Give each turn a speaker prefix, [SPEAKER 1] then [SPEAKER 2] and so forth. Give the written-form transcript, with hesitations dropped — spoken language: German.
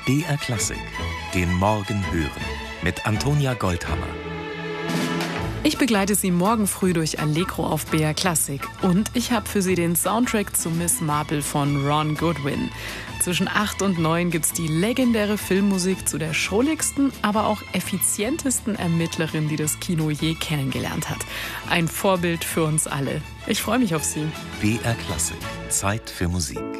[SPEAKER 1] BR Klassik, den Morgen hören, mit Antonia Goldhammer.
[SPEAKER 2] Ich begleite Sie morgen früh durch Allegro auf BR Klassik und ich habe für Sie den Soundtrack zu Miss Marple von Ron Goodwin. Zwischen 8 und 9 gibt's die legendäre Filmmusik zu der schrulligsten, aber auch effizientesten Ermittlerin, die das Kino je kennengelernt hat. Ein Vorbild für uns alle. Ich freue mich auf Sie.
[SPEAKER 1] BR Klassik, Zeit für Musik.